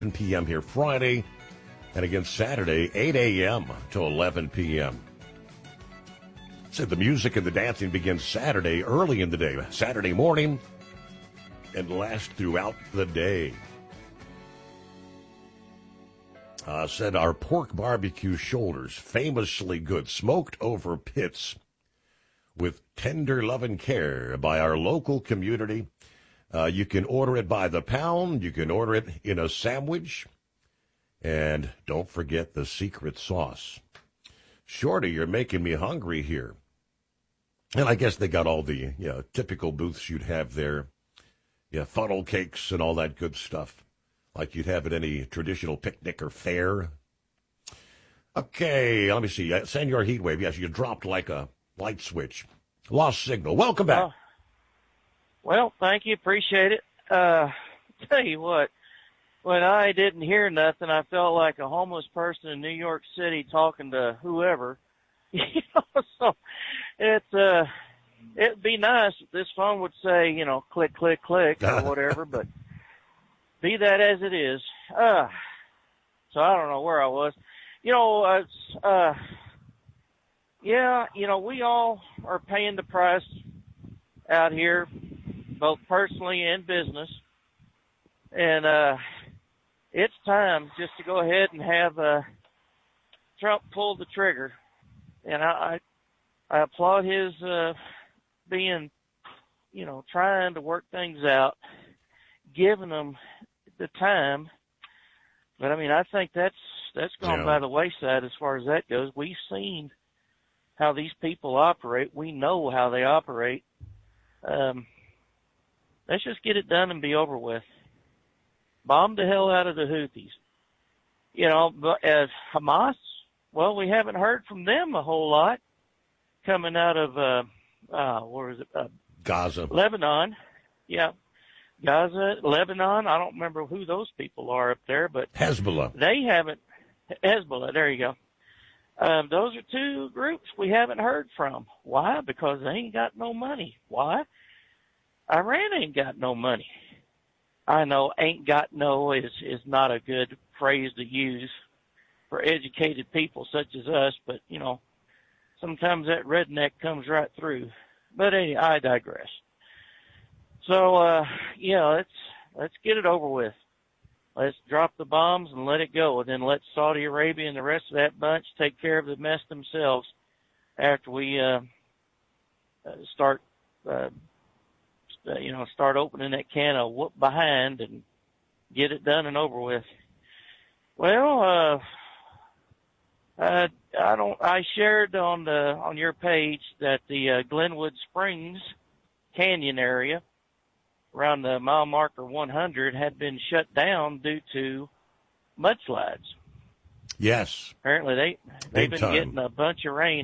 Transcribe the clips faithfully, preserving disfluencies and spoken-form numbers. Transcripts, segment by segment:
p m here Friday, and again Saturday, eight a.m. to eleven p.m. So the music and the dancing begins Saturday early in the day, Saturday morning, and last throughout the day. Uh, said our pork barbecue shoulders, famously good, smoked over pits with tender love and care by our local community. Uh, you can order it by the pound. You can order it in a sandwich. And don't forget the secret sauce. Shorty, you're making me hungry here. And I guess they got all the you know, typical booths you'd have there. Yeah, funnel cakes and all that good stuff, like you'd have at any traditional picnic or fair. Okay, let me see. Uh, Senor Heatwave, yes, you dropped like a light switch. Lost signal. Welcome back. Uh, well, thank you. Appreciate it. Uh, tell you what, when I didn't hear nothing, I felt like a homeless person in New York City talking to whoever. You know, so it's, uh, it'd be nice if this phone would say, you know, click, click, click or whatever, but be that as it is. Uh, so I don't know where I was. You know, uh, uh, yeah, you know, we all are paying the price out here, both personally and business. And, uh, it's time just to go ahead and have, uh, Trump pull the trigger. And I, I, I applaud his, uh, being, you know, trying to work things out, giving them the time. But I mean, I think that's, that's gone yeah. by the wayside as far as that goes. We've seen how these people operate. We know how they operate. Um, let's just get it done and be over with. Bomb the hell out of the Houthis. You know, but as Hamas, well, we haven't heard from them a whole lot coming out of, uh, uh, where is it? Uh, Gaza. Lebanon. Yeah. Gaza, Lebanon. I don't remember who those people are up there, but Hezbollah. They haven't, Hezbollah, there you go. Um, those are two groups we haven't heard from. Why? Because they ain't got no money. Why? Iran ain't got no money. I know ain't got no is, is not a good phrase to use for educated people such as us, but, you know, sometimes that redneck comes right through. But anyway, I digress. So, uh, yeah, let's, let's get it over with. Let's drop the bombs and let it go, and then let Saudi Arabia and the rest of that bunch take care of the mess themselves after we uh, uh, start, uh, you know, start opening that can of whoop behind and get it done and over with. Well, uh, uh, I don't. I shared on the on your page that the uh, Glenwood Springs Canyon area around the mile marker one hundred had been shut down due to mudslides. Yes. Apparently they, they've Big been time. getting a bunch of rain.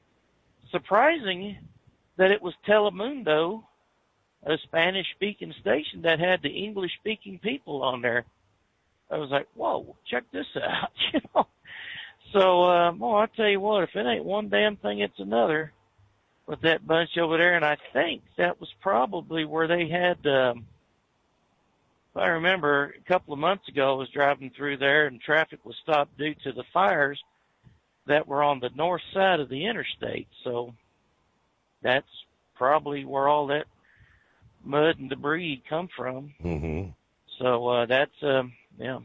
Surprising that it was Telemundo, a Spanish-speaking station, that had the English-speaking people on there. I was like, whoa, check this out, you know. So, uh, well, I'll tell you what, if it ain't one damn thing, it's another with that bunch over there. And I think that was probably where they had, um, if I remember, a couple of months ago, I was driving through there and traffic was stopped due to the fires that were on the north side of the interstate. So that's probably where all that mud and debris come from. Mm-hmm. So, uh, that's, um, yeah,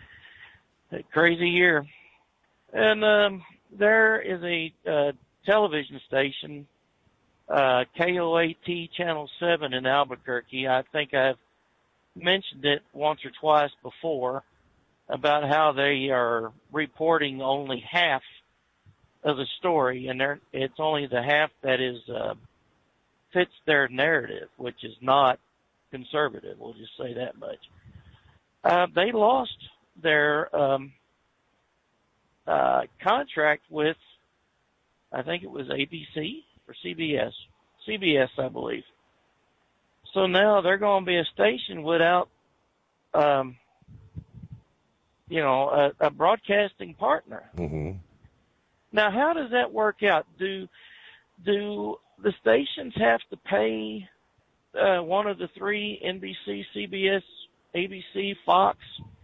a crazy year. And, um, there is a, uh, television station, uh, K O A T Channel seven in Albuquerque. I think I've mentioned it once or twice before about how they are reporting only half of the story, and they're, it's only the half that is, uh, fits their narrative, which is not conservative. We'll just say that much. Uh, they lost their, um, uh, contract with, I think it was A B C or C B S, C B S, I believe. So now they're going to be a station without, um, you know, a, a broadcasting partner. Mm-hmm. Now, how does that work out? Do, do the stations have to pay, uh, one of the three, N B C, C B S, A B C, Fox,